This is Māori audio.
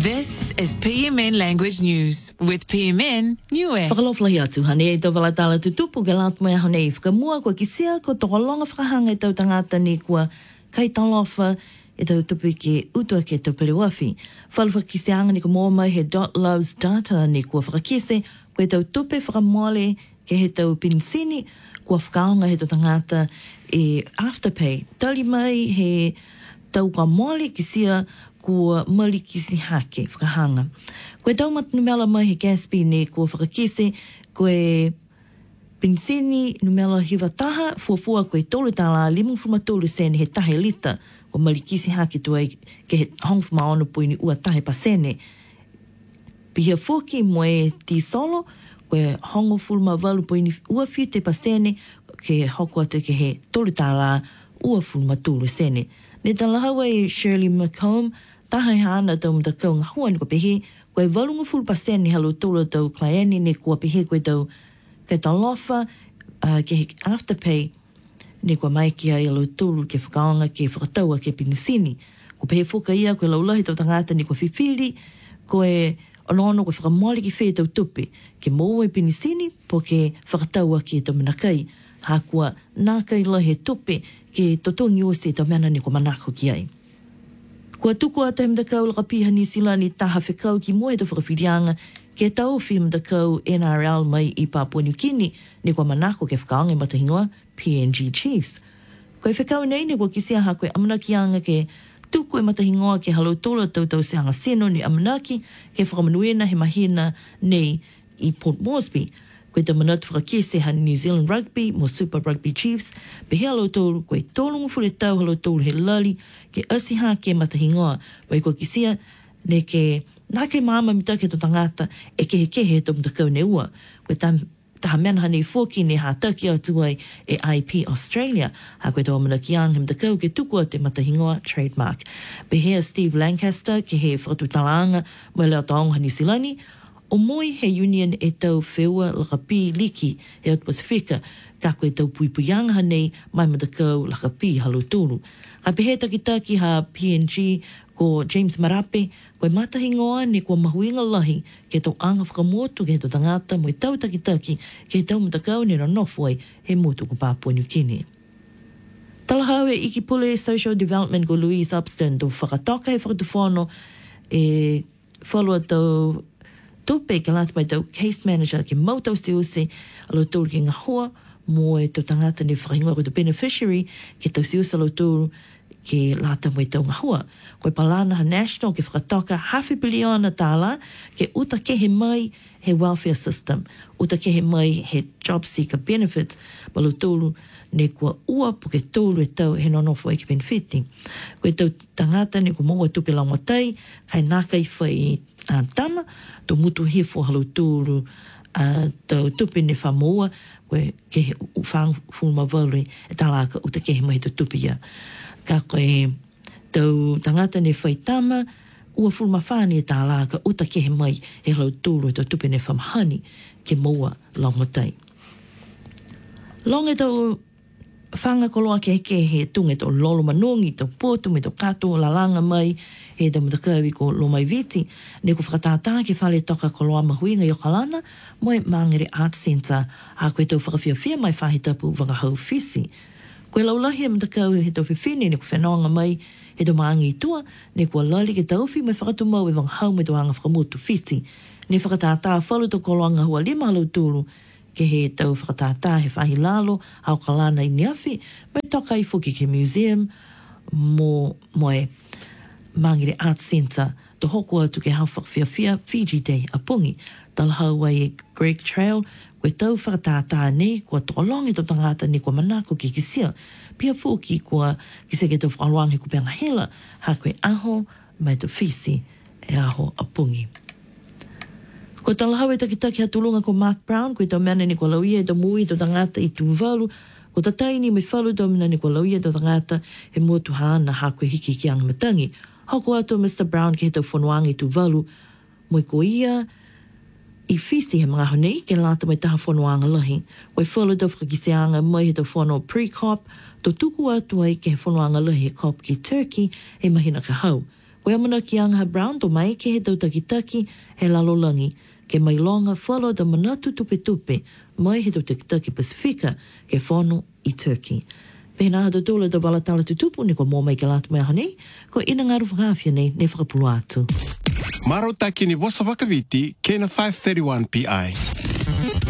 This is PMN Language News with PMN Niue. Whakaloflahi atu hane e tau walatala tutupu ke lat mai hane I whakamua kua kisia ko tokolonga whakahanga e tau tangata ni kua kaitalofa e tau tupu ke utua ke tau periwafi. Whalawha kisianga ni ko mua mai he .loves data ni kua whakakise ko e tau tupe whakamole ke he tau pinsini kua whakaonga he tau tangata e Afterpay. Tali mai he tau ka mole kisia kua mali kisi hake whakahanga. Koe tau matunumela mai he Gatsby ne kua whakakise, koe pinsini numela hiwataha, fuafua koe tolu tala 5.3 sene he tahe lita, kua mali kisi hake tuai ke he hongwhama ono puini ua tahe pasene. Pihia fuki moe ti solo, koe hongo fulma walu puini ua white pasene, ke hoko ate ke he tolu tala ua fulma tulu sene. Ne talahawa e Shirley McComb, tahai hana tau mtakau ngā hua ni kua pehe, koe walunga full pasene halo tolo tau klaiani ne kua pehe koe tau kai tau lofa, ke he Afterpay, ne kua mai ki ai halo tolo ke whakaonga ke whakataua ke pinisini. Kua pehe fuka ia koe laulahi tau tangata ni kua whiwhiri, koe ono koe whakamole ki whee tau tupe, ke moua e pinisini po ke whakataua ke tau manakai, ha kua nākai lahi tupe ke totongi o se tau mena ni kua manako ki ai. Kua tuku ata himdakau laka piha ni sila ni taha whekau ki moe tau whakawhirianga ke tau whi himdakau NRL mai I Papua New Guinea ni kua manako ke whakaonga matahingoa PNG Chiefs. Koe whekau nei ni kua kisia ha koe amanakianga ke tuku e matahingoa ke halo tola tau se hanga seno ni amanaki ke whakamanuena he mahina nei I Port Moresby. Koe te manatu whakakese ha New Zealand Rugby mo Super Rugby Chiefs, pe he halo tolu koe tolungu fure tau halo tolu he lali ke asiha ke matahingoa, wai koe kisia ne ke nā ke māma mita ke to tangata e kehe to mtakau ne ua. Koe taha mena hane fōki ne hātaki atuai e IP Australia, ha koe tau mana kiang he mtakau ke tukua te matahingoa trademark. Pe hea Steve Lancaster ke he whakatutalaanga mai leo taonga ni silani, o moi he union e tau wheua laka pi liki he atu Pasifika, ka koe tau puipuyanga hanei mai matakau laka pi halo tūru. Ka pehe takitaki ha PNG ko James Marape, koe matahingoa ni kua mahuinga lahi ke tau anga whakamotu ke he tau tangata mo I tau takitaki ke he tau matakau ni ranofuai he motu ko Papua New Guinea. Talahau e Ikipule Social Development ko Louise Upston do whakatoka he whakatuwhono e whalua tau tupe ke lata mai tau case manager ke mautau se use alo tūru ki ngā hoa mo e tau tangata ni whakahingoa ko tau beneficiary ke tau se use alo tūru ke lata mai tau ngā hoa. Koe palana ha national ke whakatoka $500 million tāla ke uta kehe mai he welfare system, uta kehe mai he job seeker benefits malo tūru ne kua ua po ke tūru e tau he nonofo e ke benefiti. Koe tau tangata ne kua maua tupe laumatai kai nākai whai tama, to mutu hifo halo tūru tau tupe ne whamoa, koe ke he whang fulma walu e talaka uta kehe mai tau tupe ia. Ka koe tau tangata ne whai tama, ua fulma whani e talaka uta kehe mai he halo tūru tau tupe ne whamahani ke moa laumatai. Longe tau whanga koloa ke he tunge tau lolo manongi, tau pōtu me tau kato lalanga mai he tau matakawi ko Lomai Viti, ne ko whakatātā ke whale toka koloa mahuinga i Okalana, mo e Mangere Art Centre, a koe tau whakawhiawhia mai whahitapu wangahau whisi. Koe laulahi e matakawi he tau whiwhine, ne ko whenonga mai he tau maangi I tua, ne ko lali ke tauwhi mai whakatumau e wangahau me tau anga whakamutu whisi, ne whakatātā whalu tau koloanga hua 5 halo tūru, ke he tau whakatātā he whahi lalo a Okalana I Niafi, mai toka I fuki ke museum mo e Mangere Art Centre, to hoko atu ke hau whakawhiawhia Fiji Day a pungi, talahau wai e Greg Trail, koe tau whakatātā nei, kua tokolongi tau tangata ni kua manako ki kisia, pia fuki kua kisia ke tau whakaluang he kupeanga hela, ha koe aho mai tau whisi e aho a pungi. Ko talahau e takitaki hatulunga ko Mark Brown, koe tau mena ni kua lauia e tau mui tau tangata I Tuvalu, ko tataini me whalu tau mena ni kua lauia tau tangata he motu haana ha koe hiki ki ang matangi. Hoko atu Mr. Brown ke he tau whanuanga I Tuvalu, moi ko ia I whisi he mga honei ke lata mai taha whanuanga lahi. Koe whalu tau whakakiseanga mai he tau whanu pre-cop, to tuku atu ai ke he whanuanga lahi he cop ki Turkey he mahina ka hau. Koe amana ki Anga Brown to mai ke he tau takitaki he lalolangi ke mai longa whalo da manatu tupe mai he tau takitaki Pasifika ke whanu I Turkey. Pehina hata tōla da walatala tutupu ni ko mō mai ke lātu mea hanei, ko ina ngaru whakawhia nei ne whakapulu atu. Maro taki ni Vosa Wakawiti, kena 531 PI.